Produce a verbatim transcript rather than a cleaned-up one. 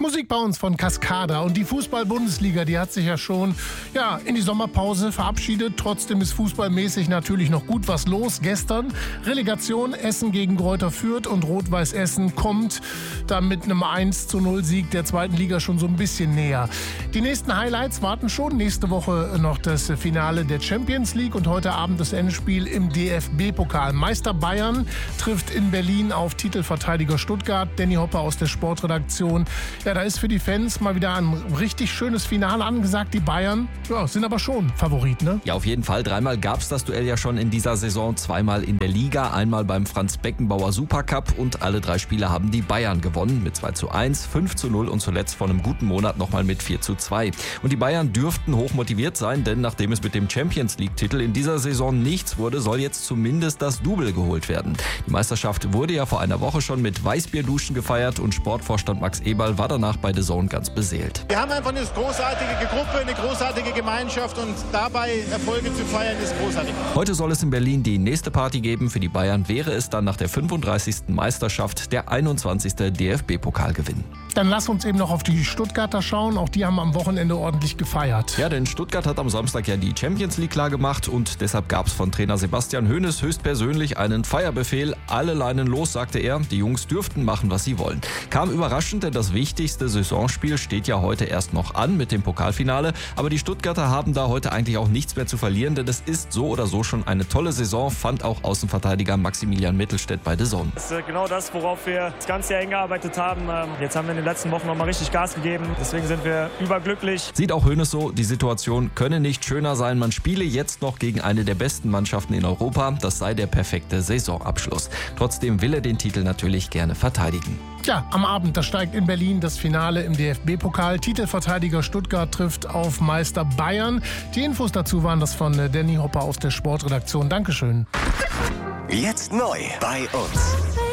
Musik bei uns von Cascada. Und die Fußball-Bundesliga, die hat sich ja schon ja, in die Sommerpause verabschiedet. Trotzdem ist fußballmäßig natürlich noch gut was los. Gestern Relegation Essen gegen Greuther Fürth und Rot-Weiß Essen kommt dann mit einem eins zu null Sieg der zweiten Liga schon so ein bisschen näher. Die nächsten Highlights warten schon. Nächste Woche noch das Finale der Champions League und heute Abend das Endspiel im D F B-Pokal. Meister Bayern trifft in Berlin auf Titelverteidiger Stuttgart. Danny Hopper aus der Sportredaktion. Ja, da ist für die Fans mal wieder ein richtig schönes Finale angesagt. Die Bayern ja, sind aber schon Favorit, ne? Ja, auf jeden Fall. Dreimal gab es das Duell ja schon in dieser Saison. Zweimal in der Liga, einmal beim Franz-Beckenbauer Supercup und alle drei Spiele haben die Bayern gewonnen mit zwei zu eins, fünf zu null und zuletzt vor einem guten Monat nochmal mit vier zu zwei. Und die Bayern dürften hochmotiviert sein, denn nachdem es mit dem Champions League-Titel in dieser Saison nichts wurde, soll jetzt zumindest das Double geholt werden. Die Meisterschaft wurde ja vor einer Woche schon mit Weißbierduschen gefeiert und Sportvorstand Max Eberl war danach bei The Zone ganz beseelt. Wir haben einfach eine großartige Gruppe, eine großartige Gemeinschaft und dabei Erfolge zu feiern ist großartig. Heute soll es in Berlin die nächste Party geben. Für die Bayern wäre es dann nach der fünfunddreißigsten Meisterschaft der einundzwanzigste D F B-Pokalgewinn. Dann lass uns eben noch auf die Stuttgarter schauen. Auch die haben am Wochenende ordentlich gefeiert. Ja, denn Stuttgart hat am Samstag ja die Champions League klar gemacht und deshalb gab es von Trainer Sebastian Hoeneß höchstpersönlich einen Feierbefehl. Alle Leinen los, sagte er. Die Jungs dürften machen, was sie wollen. Kam überraschend, denn das wichtigste Saisonspiel steht ja heute erst noch an mit dem Pokalfinale. Aber die Stuttgarter haben da heute eigentlich auch nichts mehr zu verlieren, denn es ist so oder so schon eine tolle Saison, fand auch Außenverteidiger Maximilian Mittelstädt bei The Zone. Das ist genau das, worauf wir das ganze Jahr hingearbeitet haben. Jetzt haben wir in den letzten Wochen noch mal richtig Gas gegeben. Deswegen sind wir überglücklich. Sieht auch Hoeneß so, die Situation könne nicht schöner sein. Man spiele jetzt noch gegen eine der besten Mannschaften in Europa. Das sei der perfekte Saisonabschluss. Trotzdem will er den Titel natürlich gerne verteidigen. Ja, am Abend, da steigt in Berlin das Finale im D F B-Pokal. Titelverteidiger Stuttgart trifft auf Meister Bayern. Die Infos dazu waren das von Danny Hopper aus der Sportredaktion. Dankeschön. Jetzt neu bei uns.